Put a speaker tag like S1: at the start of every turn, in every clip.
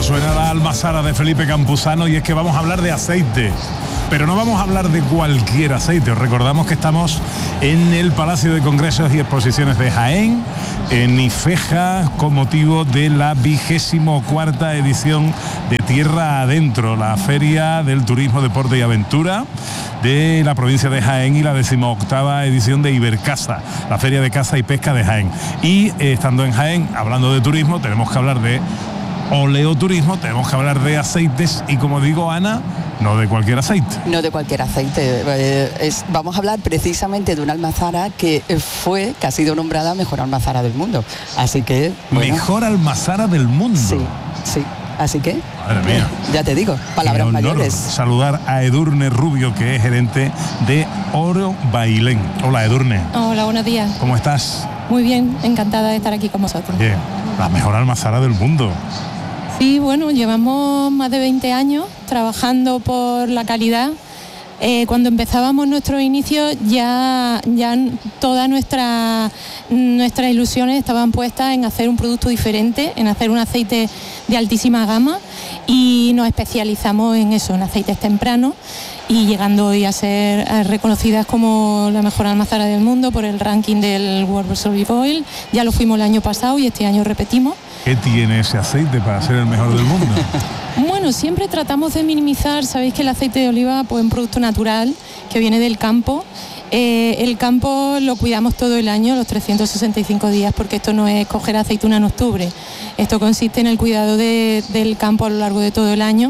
S1: Suena la almazara de Felipe Campuzano y es que vamos a hablar de aceite. Pero no vamos a hablar de cualquier aceite. Os recordamos que estamos en el Palacio de Congresos y Exposiciones de Jaén, en Ifeja, con motivo de la 24ª edición de Tierra Adentro, la Feria del Turismo, Deporte y Aventura de la provincia de Jaén y la 18ª edición de Ibercaza, la Feria de Caza y Pesca de Jaén. Y estando en Jaén, hablando de turismo, tenemos que hablar de oleoturismo, tenemos que hablar de aceites y, como digo, Ana, no de cualquier aceite.
S2: No de cualquier aceite. Vamos a hablar precisamente de una almazara que ha sido nombrada mejor almazara del mundo. Así que... Bueno,
S1: mejor almazara del mundo.
S2: Sí, sí. Así que...
S1: Madre mía.
S2: Ya te digo, palabras mayores.
S1: Saludar a Edurne Rubio, que es gerente de Oro Bailén. Hola, Edurne.
S3: Hola, buenos días.
S1: ¿Cómo estás?
S3: Muy bien, encantada de estar aquí con vosotros.
S1: Bien, la mejor almazara del mundo.
S3: Sí, bueno, llevamos más de 20 años trabajando por la calidad. Cuando empezábamos nuestros inicios ya todas nuestras ilusiones estaban puestas en hacer un producto diferente, en hacer un aceite de altísima gama, y nos especializamos en eso, en aceites tempranos, y llegando hoy a ser reconocidas como la mejor almazara del mundo por el ranking del World Olive Oil. Ya lo fuimos el año pasado y este año repetimos.
S1: ¿Qué tiene ese aceite para ser el mejor del mundo?
S3: Bueno, siempre tratamos de minimizar, sabéis que el aceite de oliva pues, es un producto natural que viene del campo. El campo lo cuidamos todo el año, los 365 días, porque esto no es coger aceituna en octubre. Esto consiste en el cuidado del campo a lo largo de todo el año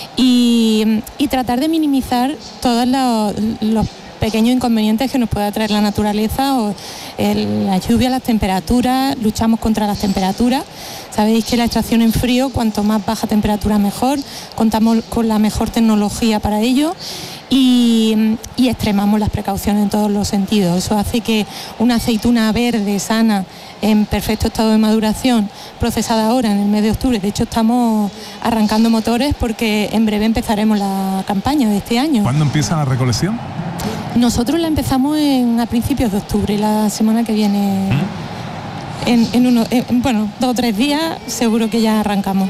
S3: y tratar de minimizar todos los pequeños inconvenientes que nos pueda traer la naturaleza, o la lluvia, las temperaturas. Luchamos contra las temperaturas. Sabéis que la extracción en frío, cuanto más baja temperatura mejor, contamos con la mejor tecnología para ello y extremamos las precauciones en todos los sentidos. Eso hace que una aceituna verde, sana, en perfecto estado de maduración, procesada ahora en el mes de octubre, de hecho estamos arrancando motores porque en breve empezaremos la campaña de este año.
S1: ¿Cuándo empieza la recolección?
S3: Nosotros la empezamos a principios de octubre, la semana que viene. En 2 o 3 días seguro que ya arrancamos.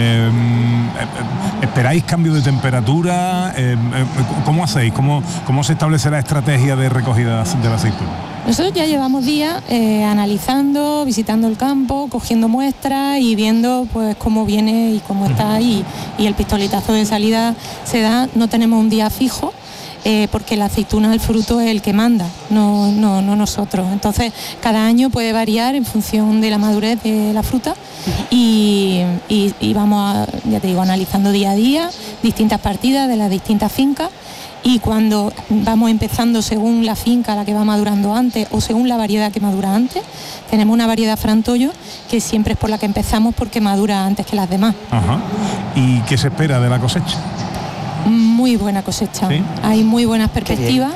S1: ¿Esperáis cambio de temperatura? ¿Cómo hacéis? ¿Cómo se establece la estrategia de recogida de la aceituna?
S3: Nosotros ya llevamos días analizando, visitando el campo, cogiendo muestras y viendo pues cómo viene y cómo está, y el pistoletazo de salida se da. No tenemos un día fijo, porque la aceituna, el fruto, es el que manda, no nosotros. Entonces cada año puede variar en función de la madurez de la fruta y vamos, ya te digo, analizando día a día distintas partidas de las distintas fincas, y cuando vamos empezando según la finca, la que va madurando antes, o según la variedad que madura antes, tenemos una variedad Frantollo que siempre es por la que empezamos porque madura antes que las demás.
S1: Ajá. ¿Y qué se espera de la cosecha?
S3: Muy buena cosecha, ¿sí? Hay muy buenas perspectivas,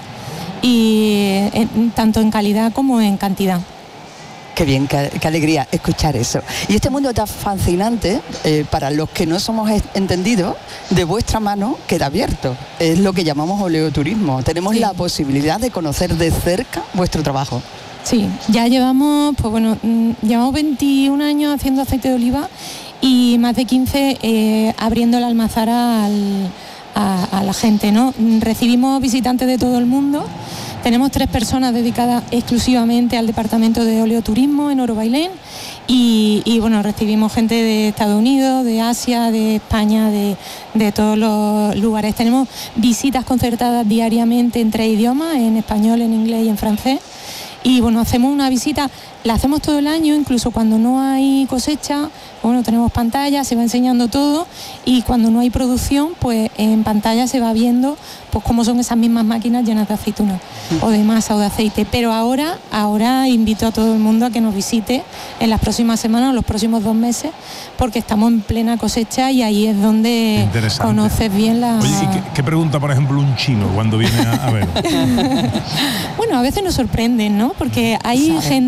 S3: y tanto en calidad como en cantidad.
S2: Qué bien, qué alegría escuchar eso. Y este mundo tan fascinante, para los que no somos entendidos, de vuestra mano queda abierto. Es lo que llamamos oleoturismo. Tenemos la posibilidad de conocer de cerca vuestro trabajo.
S3: Sí, ya llevamos 21 años haciendo aceite de oliva y más de 15 abriendo la almazara a la gente, ¿no? Recibimos visitantes de todo el mundo. Tenemos 3 personas dedicadas exclusivamente al departamento de oleoturismo en Oro Bailén y bueno, recibimos gente de Estados Unidos, de Asia, de España, de todos los lugares. Tenemos visitas concertadas diariamente en 3 idiomas, en español, en inglés y en francés. Y bueno, hacemos una visita, la hacemos todo el año, incluso cuando no hay cosecha. Bueno, tenemos pantalla, se va enseñando todo, y cuando no hay producción, pues en pantalla se va viendo pues cómo son esas mismas máquinas llenas de aceituna o de masa o de aceite. Pero ahora invito a todo el mundo a que nos visite en las próximas semanas o los próximos 2 meses, porque estamos en plena cosecha y ahí es donde conoces bien la...
S1: Oye, ¿y qué pregunta, por ejemplo, un chino cuando viene a ver?
S3: Bueno, a veces nos sorprenden, ¿no? Porque hay gente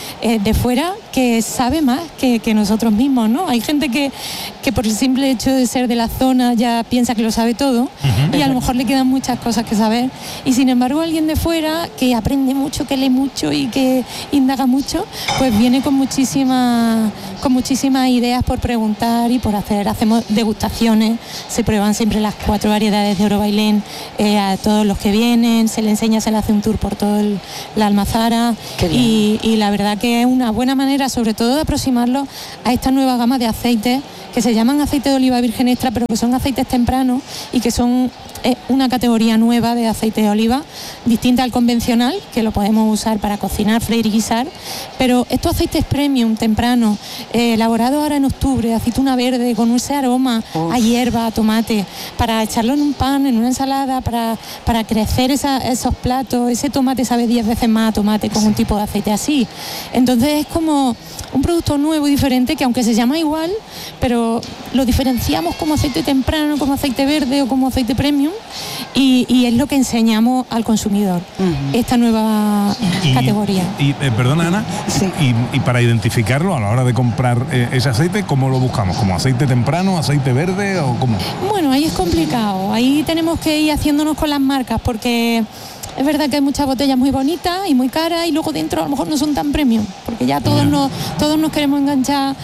S3: de fuera que sabe más que nosotros mismos, ¿no? Hay gente que por el simple hecho de ser de la zona ya piensa que lo sabe todo, y a lo mejor le quedan muchas cosas que saber, y sin embargo alguien de fuera que aprende mucho, que lee mucho y que indaga mucho, pues viene con muchísimas ideas por preguntar y por hacer. Hacemos degustaciones, se prueban siempre las 4 variedades de Oro Bailén a todos los que vienen, se le hace un tour por todo la almazara, y la verdad que es una buena manera sobre todo de aproximarlo a esta nueva gama de aceites que se llaman aceite de oliva virgen extra, pero que son aceites tempranos y que son una categoría nueva de aceite de oliva, distinta al convencional, que lo podemos usar para cocinar, freír y guisar, pero estos aceites premium, tempranos, elaborados ahora en octubre, aceituna verde, con ese aroma a hierba, a tomate, para echarlo en un pan, en una ensalada, para crecer esos platos. Ese tomate sabe 10 veces más a tomate con un tipo de aceite así. Entonces es como un producto nuevo y diferente que, aunque se llama igual, pero lo diferenciamos como aceite temprano, como aceite verde o como aceite premium, y es lo que enseñamos al consumidor, esta nueva categoría.
S1: Perdona, Ana,
S2: sí.
S1: y para identificarlo a la hora de comprar ese aceite, ¿cómo lo buscamos? ¿Como aceite temprano, aceite verde o cómo?
S3: Bueno, ahí es complicado, ahí tenemos que ir haciéndonos con las marcas, porque es verdad que hay muchas botellas muy bonitas y muy caras, y luego dentro a lo mejor no son tan premium, porque ya todos nos queremos enganchar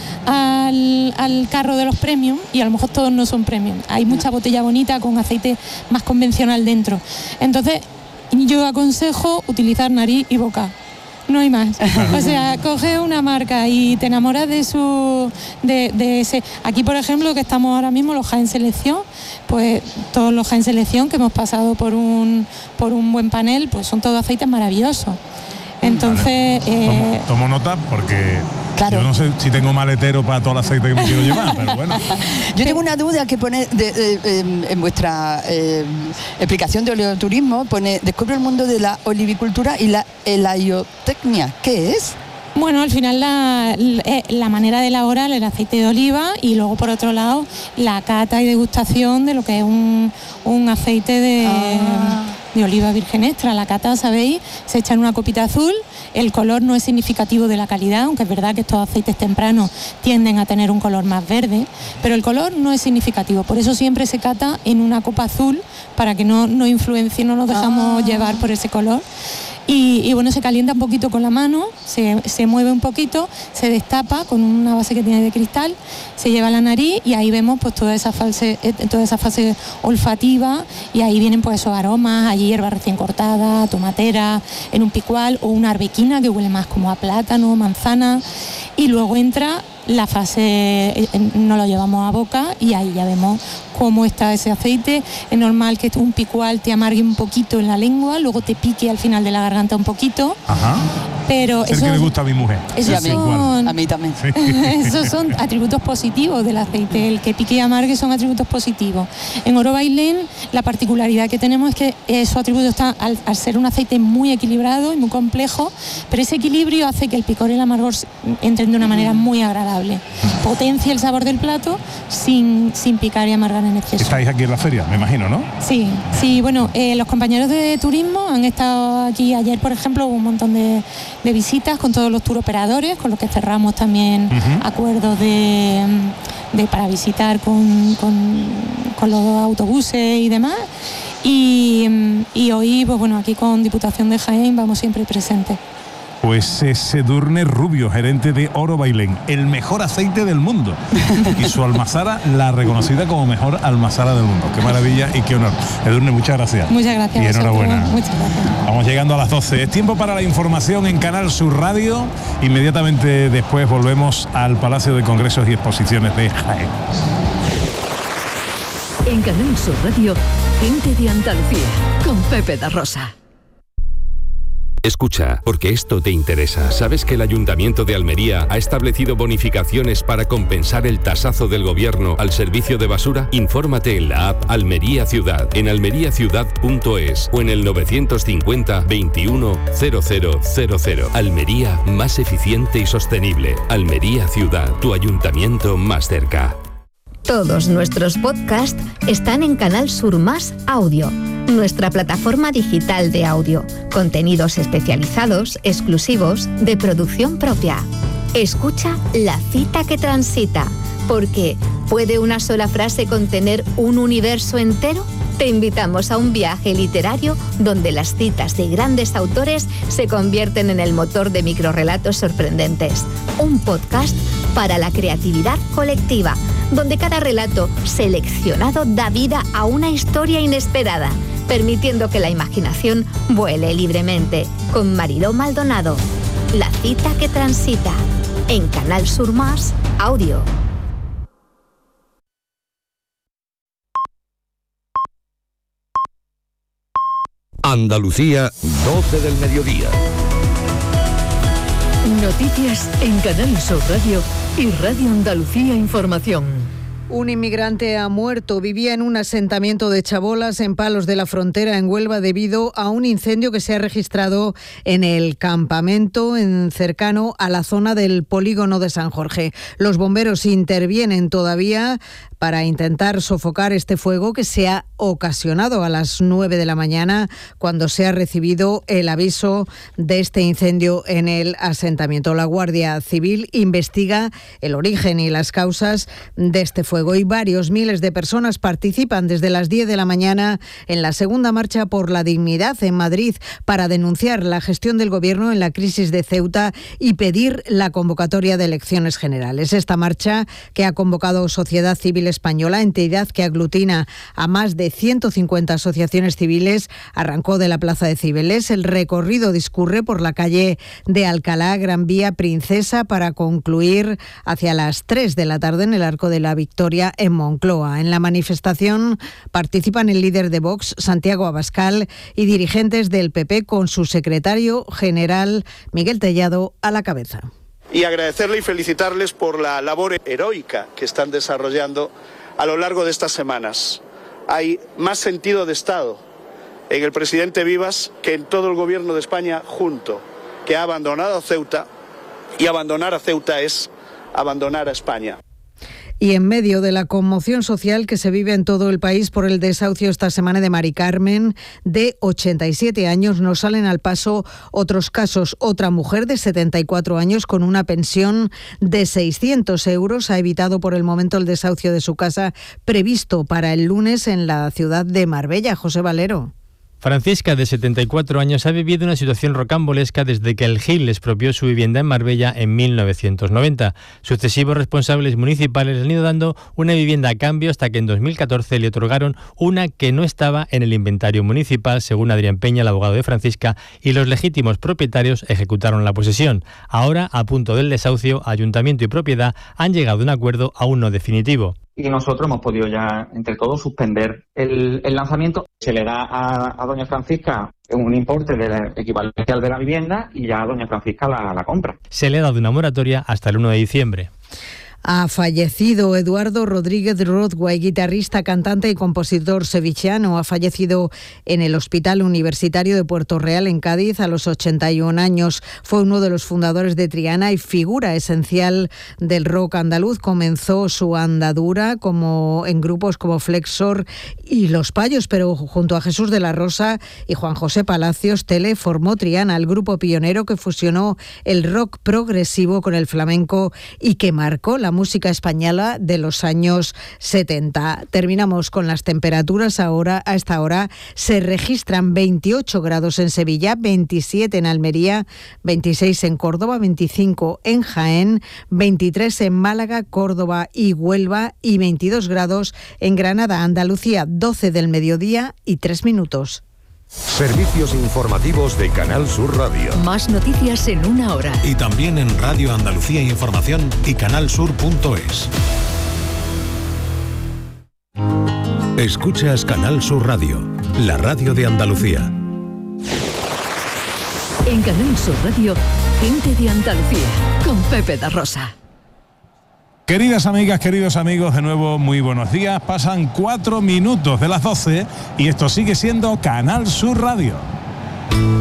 S3: al carro de los premium, y a lo mejor todos no son premium. Hay mucha botella bonita con aceite más convencional dentro. Entonces yo aconsejo utilizar nariz y boca. No hay más. O sea, coge una marca y te enamoras de ese. Aquí, por ejemplo, que estamos ahora mismo, los Jaén Selección, pues todos los Jaén Selección que hemos pasado por un buen panel, pues son todos aceites maravillosos. Entonces...
S1: Tomo nota porque...
S2: Claro.
S1: Yo no sé si tengo maletero para todo el aceite que me quiero llevar, pero bueno.
S2: Yo tengo una duda que pone en vuestra explicación de oleoturismo, pone: descubre el mundo de la olivicultura y la heliotecnia. ¿Qué es?
S3: Bueno, al final la manera de elaborar el aceite de oliva, y luego por otro lado la cata y degustación de lo que es un aceite de oliva virgen extra. La cata, sabéis, se echa en una copita azul. El color no es significativo de la calidad, aunque es verdad que estos aceites tempranos tienden a tener un color más verde, pero el color no es significativo. Por eso siempre se cata en una copa azul, para que no influencie, no nos dejamos llevar por ese color. Y bueno, se calienta un poquito con la mano, se mueve un poquito, se destapa con una base que tiene de cristal, se lleva a la nariz, y ahí vemos pues toda esa fase olfativa, y ahí vienen pues esos aromas, hay hierba recién cortada, tomatera, en un picual, o una arbequina que huele más como a plátano, manzana, y luego entra la fase, nos lo llevamos a boca, y ahí ya vemos cómo está ese aceite. Es normal que un picual te amargue un poquito en la lengua, luego te pique al final de la garganta un poquito.
S1: Ajá.
S3: Pero
S1: es el que le gusta a mi mujer.
S2: A mí también.
S1: Sí.
S3: Esos son atributos positivos del aceite. El que pique y amargue son atributos positivos. En Oro Bailén la particularidad que tenemos es que esos atributos están, al ser un aceite muy equilibrado y muy complejo, pero ese equilibrio hace que el picor y el amargor entren de una manera muy agradable. Potencia el sabor del plato sin picar y amargar en exceso.
S1: Estáis aquí en la feria, me imagino, ¿no?
S3: Sí, bueno, los compañeros de turismo han estado aquí ayer, por ejemplo, hubo un montón de visitas con todos los tour operadores, con los que cerramos también acuerdos para visitar con los autobuses y demás. Y hoy, pues bueno, aquí con Diputación de Jaén vamos siempre presentes.
S1: Pues es Edurne Rubio, gerente de Oro Bailén, el mejor aceite del mundo. Y su almazara, la reconocida como mejor almazara del mundo. Qué maravilla y qué honor. Edurne, muchas gracias.
S3: Muchas gracias.
S1: Y enhorabuena.
S3: Muchas gracias.
S1: Vamos llegando a las 12. Es tiempo para la información en Canal Sur Radio. Inmediatamente después volvemos al Palacio de Congresos y Exposiciones de Jaén.
S4: En Canal Sur Radio, Gente de Andalucía, con Pepe da Rosa.
S5: Escucha, porque esto te interesa. ¿Sabes que el Ayuntamiento de Almería ha establecido bonificaciones para compensar el tasazo del gobierno al servicio de basura? Infórmate en la app Almería Ciudad, en almeriaciudad.es o en el 950 21 0000. Almería, más eficiente y sostenible. Almería Ciudad, tu ayuntamiento más cerca.
S6: Todos nuestros podcasts están en Canal Sur Más Audio. nuestra plataforma digital de audio, contenidos especializados, exclusivos, de producción propia. Escucha La cita que transita, porque ¿puede una sola frase contener un universo entero? Te invitamos a un viaje literario donde las citas de grandes autores se convierten en el motor de microrrelatos sorprendentes. Un podcast para la creatividad colectiva, donde cada relato seleccionado da vida a una historia inesperada, permitiendo que la imaginación vuele libremente. Con Mariló Maldonado. La cita que transita. En Canal Sur Más Audio.
S7: Andalucía, 12 del mediodía.
S4: Noticias en Canal Sur Radio y Radio Andalucía Información.
S8: Un inmigrante ha muerto. Vivía en un asentamiento de chabolas en Palos de la Frontera, en Huelva, debido a un incendio que se ha registrado en el campamento cercano a la zona del polígono de San Jorge. Los bomberos intervienen todavía para intentar sofocar este fuego que se ha ocasionado a las 9 de la mañana cuando se ha recibido el aviso de este incendio en el asentamiento. La Guardia Civil investiga el origen y las causas de este fuego. Y varios miles de personas participan desde las 10 de la mañana en la segunda marcha por la dignidad en Madrid para denunciar la gestión del Gobierno en la crisis de Ceuta y pedir la convocatoria de elecciones generales. Esta marcha, que ha convocado Sociedad Civil Española, entidad que aglutina a más de 150 asociaciones civiles, arrancó de la Plaza de Cibeles. El recorrido discurre por la calle de Alcalá, Gran Vía, Princesa, para concluir hacia las 3 de la tarde en el Arco de la Victoria en Moncloa. En la manifestación participan el líder de Vox, Santiago Abascal, y dirigentes del PP con su secretario general, Miguel Tellado, a la cabeza.
S9: Y agradecerle y felicitarles por la labor heroica que están desarrollando a lo largo de estas semanas. Hay más sentido de Estado en el presidente Vivas que en todo el Gobierno de España junto, que ha abandonado a Ceuta, y abandonar a Ceuta es abandonar a España.
S8: Y en medio de la conmoción social que se vive en todo el país por el desahucio esta semana de Mari Carmen, de 87 años, nos salen al paso otros casos. Otra mujer de 74 años con una pensión de 600 euros ha evitado por el momento el desahucio de su casa previsto para el lunes en la ciudad de Marbella. José Valero.
S10: Francisca, de 74 años, ha vivido una situación rocambolesca desde que el GIL le expropió su vivienda en Marbella en 1990. Sucesivos responsables municipales le han ido dando una vivienda a cambio hasta que en 2014 le otorgaron una que no estaba en el inventario municipal, según Adrián Peña, el abogado de Francisca, y los legítimos propietarios ejecutaron la posesión. Ahora, a punto del desahucio, ayuntamiento y propiedad han llegado a un acuerdo aún no definitivo.
S11: Y nosotros hemos podido ya, entre todos, suspender el lanzamiento. Se le da a doña Francisca un importe equivalente al de la vivienda y ya a doña Francisca la compra.
S10: Se le ha dado una moratoria hasta el 1 de diciembre.
S8: Ha fallecido Eduardo Rodríguez Rodway, guitarrista, cantante y compositor sevillano. Ha fallecido en el Hospital Universitario de Puerto Real, en Cádiz, a los 81 años. Fue uno de los fundadores de Triana y figura esencial del rock andaluz. Comenzó su andadura en grupos como Flexor y Los Payos, pero junto a Jesús de la Rosa y Juan José Palacios Tele formó Triana, el grupo pionero que fusionó el rock progresivo con el flamenco y que marcó la música española de los años 70. Terminamos con las temperaturas. Ahora, a esta hora, se registran 28 grados en Sevilla, 27 en Almería, 26 en Córdoba, 25 en Jaén, 23 en Málaga, Córdoba y Huelva y 22 grados en Granada. Andalucía, 12 del mediodía y 3 minutos.
S7: Servicios informativos de Canal Sur Radio.
S4: Más noticias en una hora.
S1: Y también en Radio Andalucía Información y canalsur.es.
S7: Escuchas Canal Sur Radio, la radio de Andalucía.
S4: En Canal Sur Radio, gente de Andalucía, con Pepe da Rosa.
S1: Queridas amigas, queridos amigos, de nuevo muy buenos días. Pasan 4 minutos de las 12 y esto sigue siendo Canal Sur Radio.